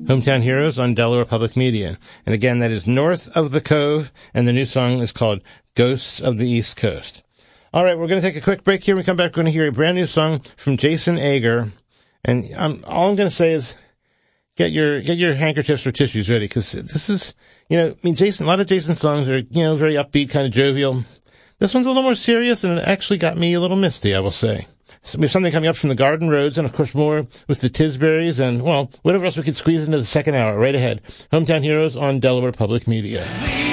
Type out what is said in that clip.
Hometown Heroes on Delaware Public Media. And again, that is North of the Cove, and the new song is called Ghosts of the East Coast. All right, we're going to take a quick break here. When we come back, we're going to hear a brand new song from Jason Ager. And all I'm going to say is get your handkerchiefs or tissues ready, because this is, Jason, a lot of Jason's songs are, very upbeat, kind of jovial. This one's a little more serious, and it actually got me a little misty, I will say. So we have something coming up from the Garden Roads, and of course more with the Tisburys, and, whatever else we could squeeze into the second hour. Right ahead. Hometown Heroes on Delaware Public Media.